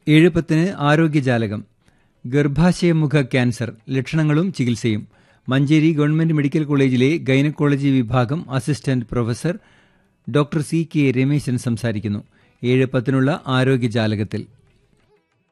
7:10 ആരോഗ്യജാലകം. ഗർഭാശയമുഖ cancer ലക്ഷണങ്ങളും ചികിത്സയും. Manjeri government medical കോളേജിലെ ഗൈനക്കോളജി വിഭാഗം assistant professor doctor CK Rameshan സംസാരിക്കുന്നു. 7:10 ആരോഗ്യജാലകത്തിൽ.